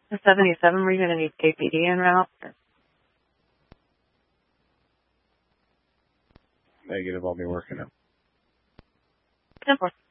The 77, were you going to need KPD en route? Negative, I'll be working it. 10-4.